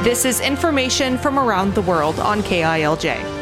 This is information from around the world on KILJ.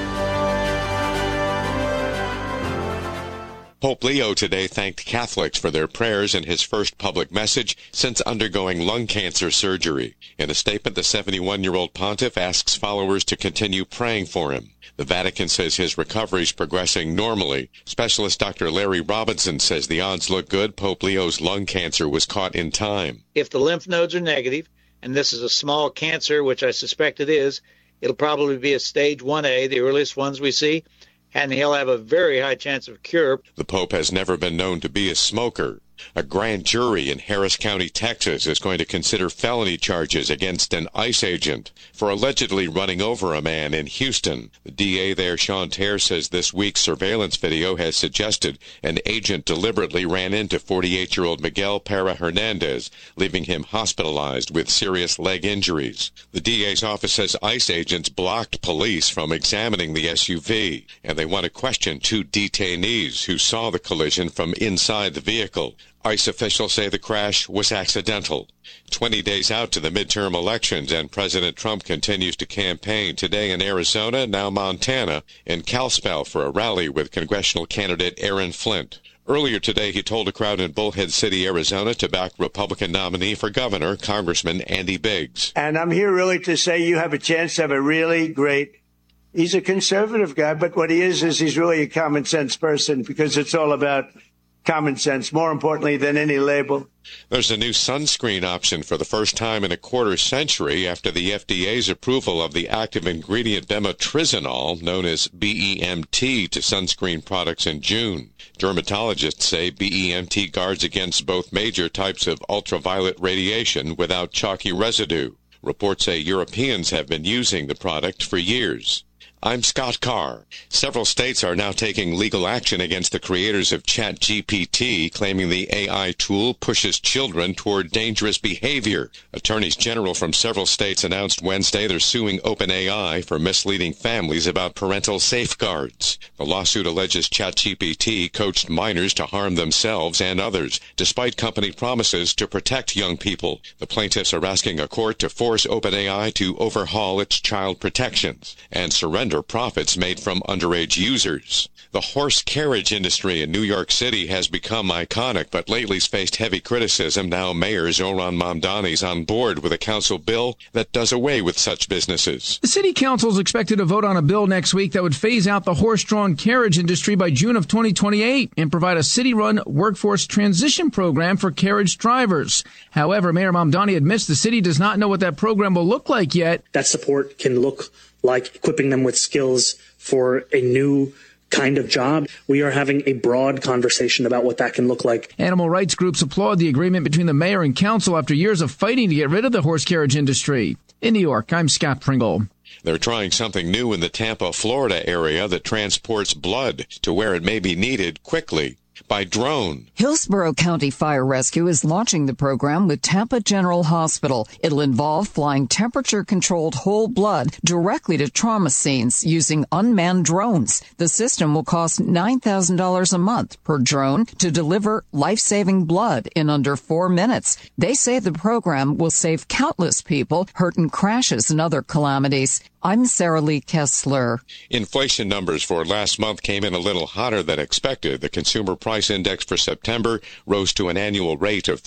Pope Leo today thanked Catholics for their prayers in his first public message since undergoing lung cancer surgery. In a statement, the 71-year-old pontiff asks followers to continue praying for him. The Vatican says his recovery is progressing normally. Specialist Dr. Larry Robinson says the odds look good. Pope Leo's lung cancer was caught in time. If the lymph nodes are negative, and this is a small cancer, which I suspect it is, it'll probably be a stage 1A, the earliest ones we see, and he'll have a very high chance of cure. The Pope has never been known to be a smoker. A grand jury in Harris County, Texas, is going to consider felony charges against an ICE agent for allegedly running over a man in Houston. The DA there, Sean Terre, says this week's surveillance video has suggested an agent deliberately ran into 48-year-old Miguel Parra Hernandez, leaving him hospitalized with serious leg injuries. The DA's office says ICE agents blocked police from examining the SUV, and they want to question two detainees who saw the collision from inside the vehicle. ICE officials say the crash was accidental. 20 days out to the midterm elections, and President Trump continues to campaign today in Arizona, now Montana, and Kalispell for a rally with congressional candidate Aaron Flint. Earlier today, he told a crowd in Bullhead City, Arizona, to back Republican nominee for governor, Congressman Andy Biggs. And I'm here really to say you have a chance to have a really great... He's a conservative guy, but what he is he's really a common sense person, because it's all about common sense, more importantly than any label. There's a new sunscreen option for the first time in a quarter century after the FDA's approval of the active ingredient bemotrizinol, known as BEMT, to sunscreen products in June. Dermatologists say BEMT guards against both major types of ultraviolet radiation without chalky residue. Reports say Europeans have been using the product for years. I'm Scott Carr. Several states are now taking legal action against the creators of ChatGPT, claiming the AI tool pushes children toward dangerous behavior. Attorneys general from several states announced Wednesday they're suing OpenAI for misleading families about parental safeguards. The lawsuit alleges ChatGPT coached minors to harm themselves and others, despite company promises to protect young people. The plaintiffs are asking a court to force OpenAI to overhaul its child protections and surrender profits made from underage users. The horse carriage industry in New York City has become iconic, but lately has faced heavy criticism. Now Mayor Zohran Mamdani is on board with a council bill that does away with such businesses. The city council is expected to vote on a bill next week that would phase out the horse-drawn carriage industry by June of 2028 and provide a city-run workforce transition program for carriage drivers. However, Mayor Mamdani admits the city does not know what that program will look like yet. That support can look like equipping them with skills for a new kind of job. We are having a broad conversation about what that can look like. Animal rights groups applaud the agreement between the mayor and council after years of fighting to get rid of the horse carriage industry. In New York, I'm Scott Pringle. They're trying something new in the Tampa, Florida area that transports blood to where it may be needed quickly. By drone. Hillsborough County Fire Rescue is launching the program with Tampa General Hospital. It'll involve flying temperature-controlled whole blood directly to trauma scenes using unmanned drones. The system will cost $9,000 a month per drone to deliver life-saving blood in under 4 minutes. They say the program will save countless people hurt in crashes and other calamities. I'm Sarah Lee Kessler. Inflation numbers for last month came in a little hotter than expected. The Consumer Price Index for September rose to an annual rate of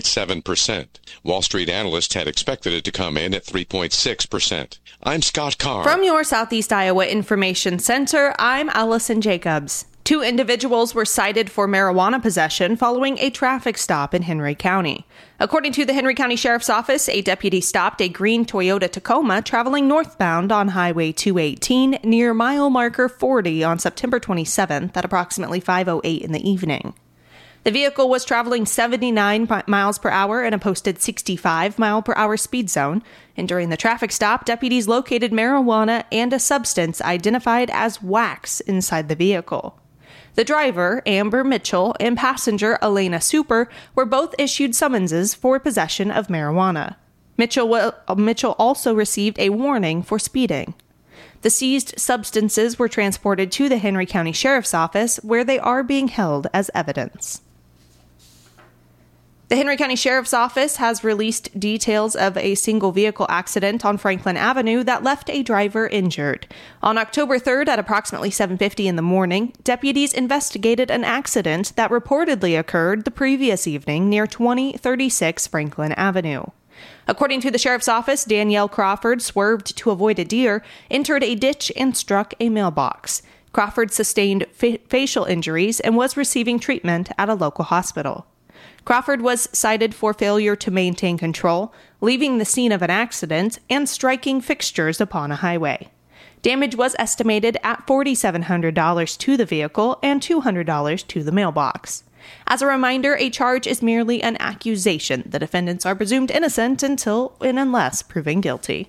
3.7%. Wall Street analysts had expected it to come in at 3.6%. I'm Scott Carr. From your Southeast Iowa Information Center, I'm Allison Jacobs. 2 individuals were cited for marijuana possession following a traffic stop in Henry County. According to the Henry County Sheriff's Office, a deputy stopped a green Toyota Tacoma traveling northbound on Highway 218 near mile marker 40 on September 27th at approximately 5:08 in the evening. The vehicle was traveling 79 miles per hour in a posted 65 mile per hour speed zone, and during the traffic stop, deputies located marijuana and a substance identified as wax inside the vehicle. The driver, Amber Mitchell, and passenger, Elena Super, were both issued summonses for possession of marijuana. Mitchell also received a warning for speeding. The seized substances were transported to the Henry County Sheriff's Office, where they are being held as evidence. The Henry County Sheriff's Office has released details of a single vehicle accident on Franklin Avenue that left a driver injured. On October 3rd at approximately 7:50 in the morning, deputies investigated an accident that reportedly occurred the previous evening near 2036 Franklin Avenue. According to the Sheriff's Office, Danielle Crawford swerved to avoid a deer, entered a ditch, and struck a mailbox. Crawford sustained facial injuries and was receiving treatment at a local hospital. Crawford was cited for failure to maintain control, leaving the scene of an accident, and striking fixtures upon a highway. Damage was estimated at $4,700 to the vehicle and $200 to the mailbox. As a reminder, a charge is merely an accusation. The defendants are presumed innocent until and unless proven guilty.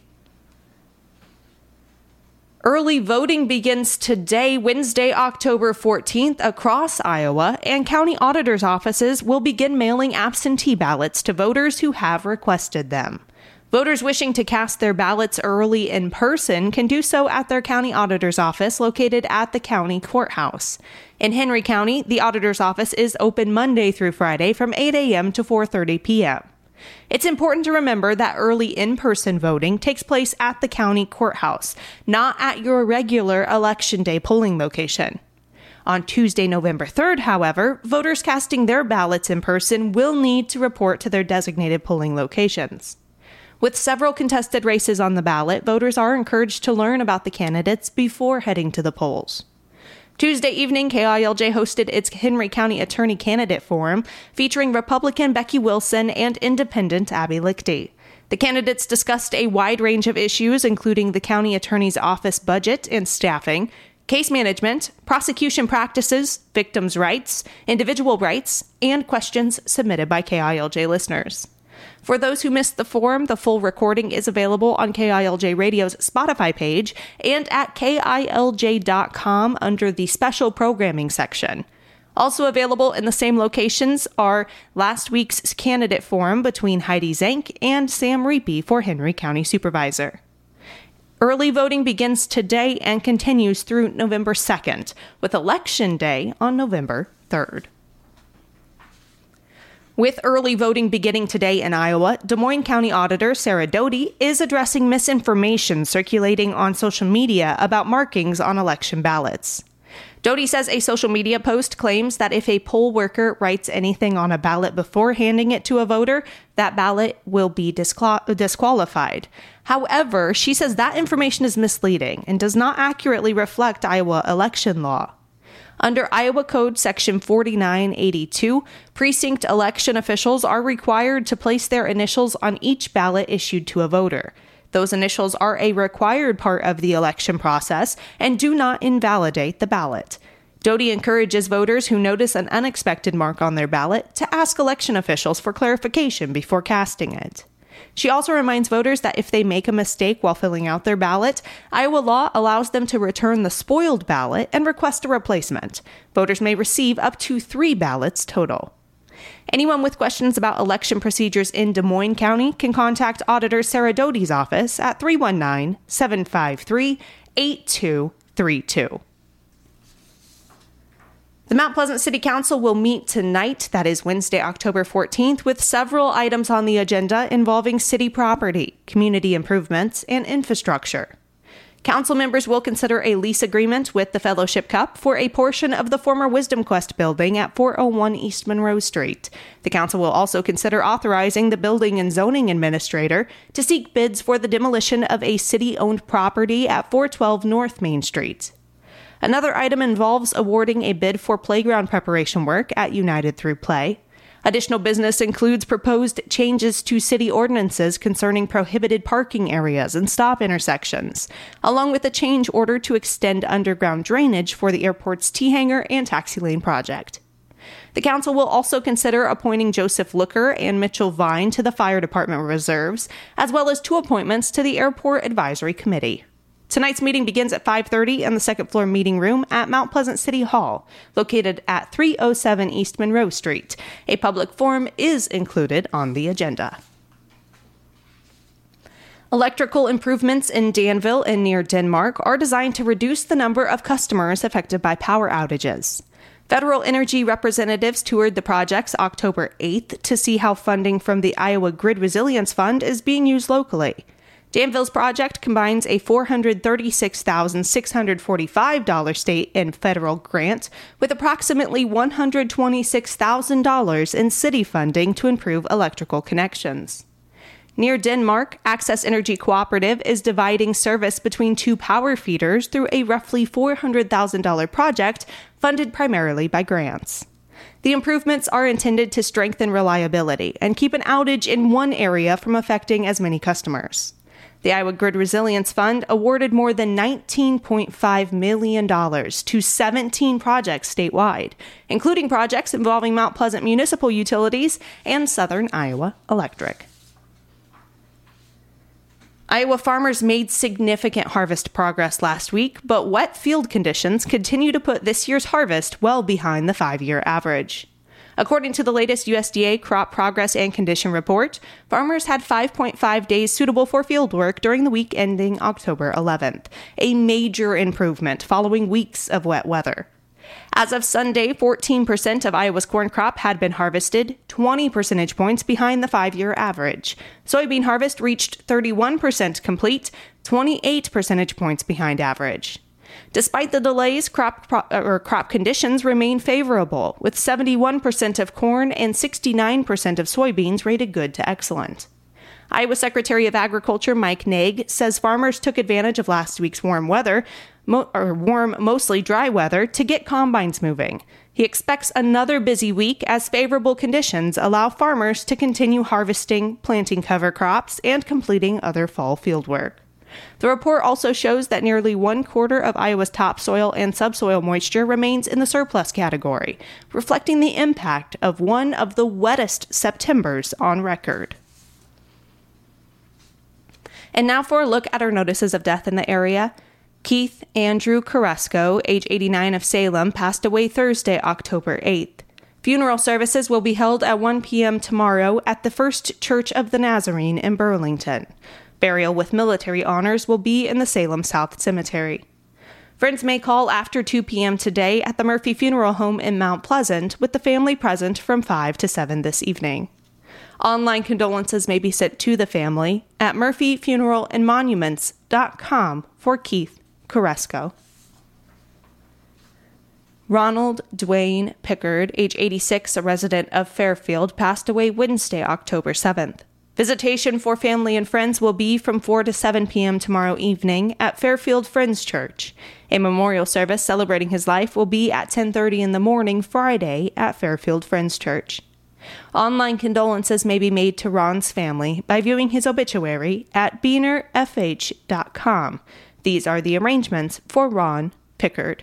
Early voting begins today, Wednesday, October 14th, across Iowa, and county auditors' offices will begin mailing absentee ballots to voters who have requested them. Voters wishing to cast their ballots early in person can do so at their county auditor's office located at the county courthouse. In Henry County, the auditor's office is open Monday through Friday from 8 a.m. to 4:30 p.m. It's important to remember that early in-person voting takes place at the county courthouse, not at your regular Election Day polling location. On Tuesday, November 3rd, however, voters casting their ballots in person will need to report to their designated polling locations. With several contested races on the ballot, voters are encouraged to learn about the candidates before heading to the polls. Tuesday evening, KILJ hosted its Henry County Attorney Candidate Forum, featuring Republican Becky Wilson and Independent Abby Lichty. The candidates discussed a wide range of issues, including the county attorney's office budget and staffing, case management, prosecution practices, victims' rights, individual rights, and questions submitted by KILJ listeners. For those who missed the forum, the full recording is available on KILJ Radio's Spotify page and at KILJ.com under the special programming section. Also available in the same locations are last week's candidate forum between Heidi Zank and Sam Reapy for Henry County Supervisor. Early voting begins today and continues through November 2nd, with Election Day on November 3rd. With early voting beginning today in Iowa, Des Moines County Auditor Sarah Doty is addressing misinformation circulating on social media about markings on election ballots. Doty says a social media post claims that if a poll worker writes anything on a ballot before handing it to a voter, that ballot will be disqualified. However, she says that information is misleading and does not accurately reflect Iowa election law. Under Iowa Code Section 4982, precinct election officials are required to place their initials on each ballot issued to a voter. Those initials are a required part of the election process and do not invalidate the ballot. Doty encourages voters who notice an unexpected mark on their ballot to ask election officials for clarification before casting it. She also reminds voters that if they make a mistake while filling out their ballot, Iowa law allows them to return the spoiled ballot and request a replacement. Voters may receive up to 3 ballots total. Anyone with questions about election procedures in Des Moines County can contact Auditor Sarah Doty's office at 319-753-8232. The Mount Pleasant City Council will meet tonight, that is Wednesday, October 14th, with several items on the agenda involving city property, community improvements, and infrastructure. Council members will consider a lease agreement with the Fellowship Cup for a portion of the former Wisdom Quest building at 401 East Monroe Street. The council will also consider authorizing the building and zoning administrator to seek bids for the demolition of a city-owned property at 412 North Main Street. Another item involves awarding a bid for playground preparation work at United Through Play. Additional business includes proposed changes to city ordinances concerning prohibited parking areas and stop intersections, along with a change order to extend underground drainage for the airport's T-Hangar and taxi lane project. The council will also consider appointing Joseph Looker and Mitchell Vine to the Fire Department Reserves, as well as 2 appointments to the Airport Advisory Committee. Tonight's meeting begins at 5:30 in the second-floor meeting room at Mount Pleasant City Hall, located at 307 East Monroe Street. A public forum is included on the agenda. Electrical improvements in Danville and near Denmark are designed to reduce the number of customers affected by power outages. Federal energy representatives toured the projects October 8th to see how funding from the Iowa Grid Resilience Fund is being used locally. Danville's project combines a $436,645 state and federal grant with approximately $126,000 in city funding to improve electrical connections. Near Denmark, Access Energy Cooperative is dividing service between two power feeders through a roughly $400,000 project funded primarily by grants. The improvements are intended to strengthen reliability and keep an outage in one area from affecting as many customers. The Iowa Grid Resilience Fund awarded more than $19.5 million to 17 projects statewide, including projects involving Mount Pleasant Municipal Utilities and Southern Iowa Electric. Iowa farmers made significant harvest progress last week, but wet field conditions continue to put this year's harvest well behind the 5-year average. According to the latest USDA Crop Progress and Condition Report, farmers had 5.5 days suitable for fieldwork during the week ending October 11th, a major improvement following weeks of wet weather. As of Sunday, 14% of Iowa's corn crop had been harvested, 20 percentage points behind the 5-year average. Soybean harvest reached 31% complete, 28 percentage points behind average. Despite the delays, crop conditions remain favorable, with 71% of corn and 69% of soybeans rated good to excellent. Iowa Secretary of Agriculture Mike Naig says farmers took advantage of last week's warm weather, mostly dry weather, to get combines moving. He expects another busy week as favorable conditions allow farmers to continue harvesting, planting cover crops, and completing other fall fieldwork. The report also shows that nearly 1/4 of Iowa's topsoil and subsoil moisture remains in the surplus category, reflecting the impact of one of the wettest Septembers on record. And now for a look at our notices of death in the area. Keith Andrew Carrasco, age 89 of Salem, passed away Thursday, October 8th. Funeral services will be held at 1 p.m. tomorrow at the First Church of the Nazarene in Burlington. Burial with military honors will be in the Salem South Cemetery. Friends may call after 2 p.m. today at the Murphy Funeral Home in Mount Pleasant, with the family present from 5 to 7 this evening. Online condolences may be sent to the family at murphyfuneralandmonuments.com for Keith Carrasco. Ronald Dwayne Pickard, age 86, a resident of Fairfield, passed away Wednesday, October 7th. Visitation for family and friends will be from 4 to 7 p.m. tomorrow evening at Fairfield Friends Church. A memorial service celebrating his life will be at 10:30 in the morning Friday at Fairfield Friends Church. Online condolences may be made to Ron's family by viewing his obituary at beanerfh.com. These are the arrangements for Ron Pickard.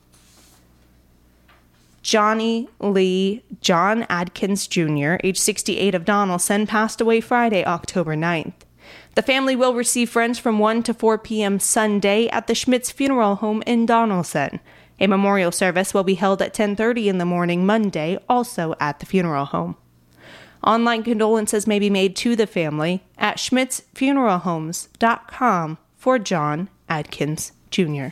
Johnny Lee John Adkins Jr., age 68 of Donaldson, passed away Friday, October 9th. The family will receive friends from 1 to 4 p.m. Sunday at the Schmitz Funeral Home in Donaldson. A memorial service will be held at 10:30 in the morning Monday, also at the funeral home. Online condolences may be made to the family at schmitzfuneralhomes.com for John Adkins Jr.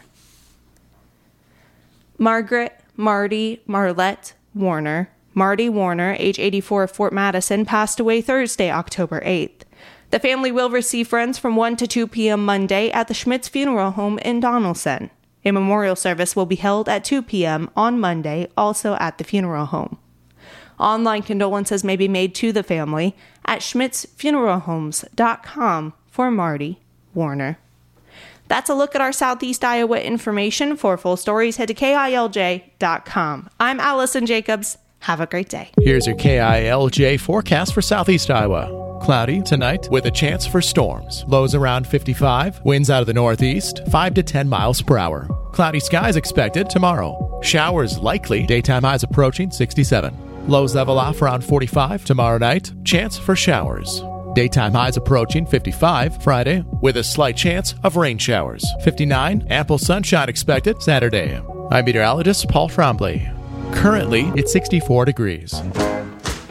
Margaret Marlette Warner, Marty Warner, age 84 of Fort Madison, passed away Thursday, October 8th. The family will receive friends from 1 to 2 p.m. Monday at the Schmitz Funeral Home in Donaldson. A memorial service will be held at 2 p.m. on Monday, also at the funeral home. Online condolences may be made to the family at schmitzfuneralhomes.com for Marty Warner. That's a look at our Southeast Iowa information. For full stories, head to KILJ.com. I'm Allison Jacobs. Have a great day. Here's your KILJ forecast for Southeast Iowa. Cloudy tonight with a chance for storms. Lows around 55. Winds out of the northeast, 5 to 10 miles per hour. Cloudy skies expected tomorrow. Showers likely. Daytime highs approaching 67. Lows level off around 45 tomorrow night. Chance for showers. Daytime highs approaching 55 Friday with a slight chance of rain showers. 59. Ample sunshine expected Saturday. I'm meteorologist Paul Trombley. Currently, it's 64 degrees.